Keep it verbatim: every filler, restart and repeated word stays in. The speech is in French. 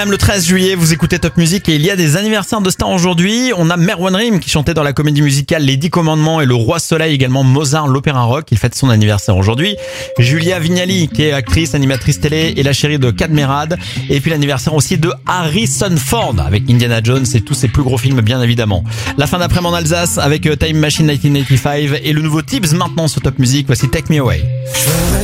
Le treize juillet, vous écoutez Top Music et il y a des anniversaires de stars aujourd'hui. On a Merwan Rim qui chantait dans la comédie musicale Les Dix Commandements et Le Roi Soleil, également Mozart, l'opéra rock. Il fête son anniversaire aujourd'hui. Julia Vignali qui est actrice, animatrice télé et la chérie de Cadmerade. Et puis l'anniversaire aussi de Harrison Ford avec Indiana Jones et tous ses plus gros films bien évidemment. La fin d'après-midi en Alsace avec Time Machine dix-neuf cent quatre-vingt-quinze et le nouveau Tibbs maintenant sur Top Music. Voici Take Me Away.